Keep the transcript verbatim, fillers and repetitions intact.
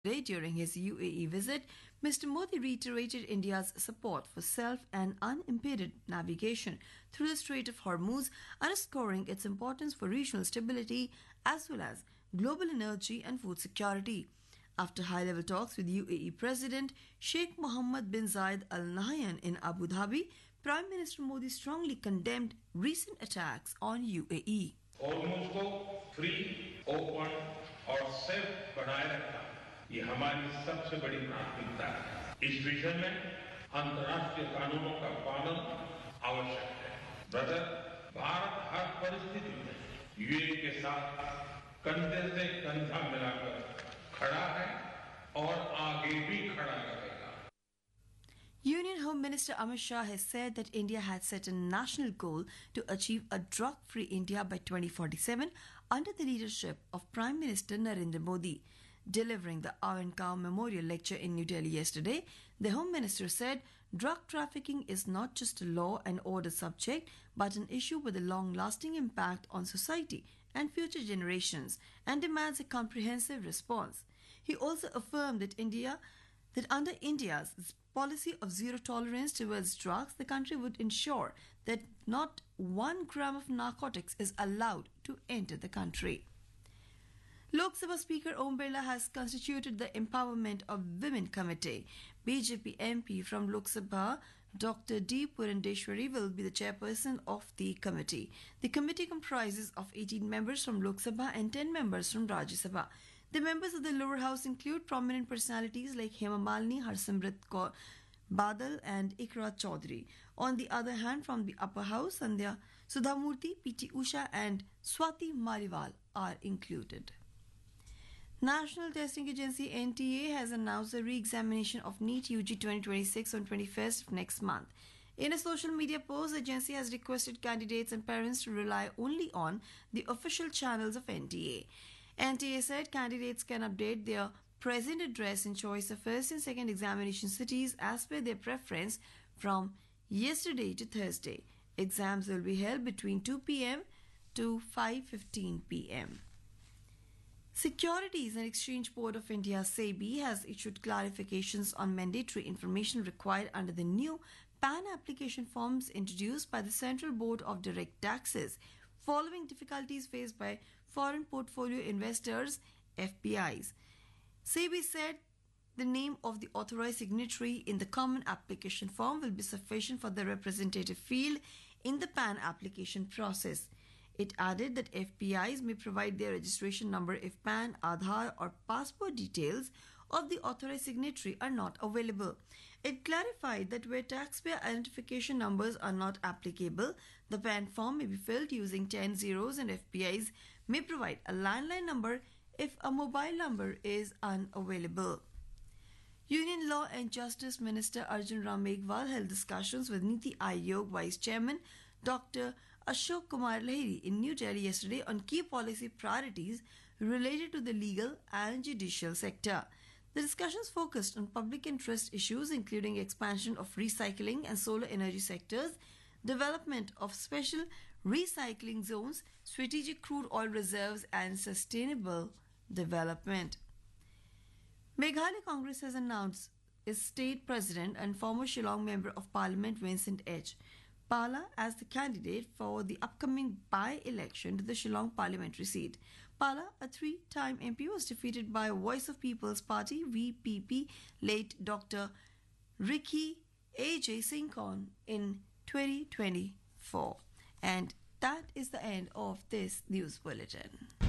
Today, during his U A E visit, Mister Modi reiterated India's support for self and unimpeded navigation through the Strait of Hormuz, underscoring its importance for regional stability as well as global energy and food security. After high level talks with U A E President Sheikh Mohammed bin Zayed Al Nahyan in Abu Dhabi, Prime Minister Modi strongly condemned recent attacks on U A E. Hormuz को free, open और safe बनाए रखना ये हमारी सबसे बड़ी प्राथमिकता है। इस विषय में अंतर्राष्ट्रीय कानूनों का पालन आवश्यक है। ब्रदर, भारत हर परिस्थिति में यूएई के साथ कंधे से कंधा मिलाकर खड़ा है और आगे भी खड़ा रहेगा। Union Home Minister Amit Shah has said that India had set a national goal to achieve a drug-free India by twenty forty-seven under the leadership of Prime Minister Narendra Modi. Delivering the Our and Cow Memorial Lecture in New Delhi yesterday, the Home Minister said drug trafficking is not just a law and order subject, but an issue with a long-lasting impact on society and future generations and demands a comprehensive response. He also affirmed that India, that under India's policy of zero tolerance towards drugs, the country would ensure that not one gram of narcotics is allowed to enter the country. Lok Sabha Speaker Om Birla has constituted the Empowerment of Women Committee. B J P M P from Lok Sabha, Doctor D. Purandeshwari, will be the chairperson of the committee. The committee comprises of eighteen members from Lok Sabha and ten members from Rajya Sabha. The members of the lower house include prominent personalities like Hema Malini, Harsimrat Kaur Badal and Ikra Chaudhary. On the other hand, from the upper house, Sandhya Sudhamurthy, P T Usha and Swati Mariwal are included. National Testing Agency N T A has announced a re-examination of NEET U G twenty twenty-six on twenty-first of next month. In a social media post, the agency has requested candidates and parents to rely only on the official channels of N T A. N T A said candidates can update their present address and choice of first and second examination cities as per their preference from yesterday to Thursday. Exams will be held between two p m to five fifteen p m Securities and Exchange Board of India (SEBI) has issued clarifications on mandatory information required under the new PAN application forms introduced by the Central Board of Direct Taxes following difficulties faced by foreign portfolio investors (F P Is). SEBI said the name of the authorized signatory in the common application form will be sufficient for the representative field in the PAN application process. It added that F P Is may provide their registration number if PAN, Aadhaar or passport details of the authorized signatory are not available. It clarified that where taxpayer identification numbers are not applicable, the PAN form may be filled using ten zeros and F P Is may provide a landline number if a mobile number is unavailable. Union Law and Justice Minister Arjun Ram Meghwal held discussions with Niti Aayog Vice Chairman Doctor Ashok Kumar Lahiri in New Delhi yesterday on key policy priorities related to the legal and judicial sector. The discussions focused on public interest issues including expansion of recycling and solar energy sectors, development of special recycling zones, strategic crude oil reserves and sustainable development. Meghalaya Congress has announced its state president and former Shillong Member of Parliament Vincent H. Pala as the candidate for the upcoming by-election to the Shillong parliamentary seat. Pala, a three-time M P, was defeated by Voice of People's Party V P P late Doctor Ricky A J Singkon in twenty twenty-four. And that is the end of this news bulletin.